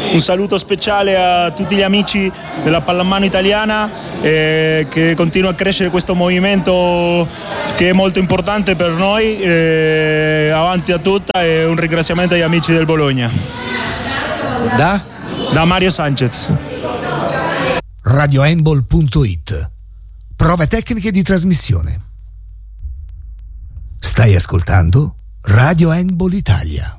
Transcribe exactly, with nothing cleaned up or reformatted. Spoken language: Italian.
un saluto speciale a tutti gli amici della pallamano italiana, eh, che continua a crescere questo movimento che è molto importante per noi, eh, avanti a tutta, e un ringraziamento agli amici del Bologna. Da? Da Mario Sanchez. radio handball punto it. Prove tecniche di trasmissione. Stai ascoltando Radio Handball Italia.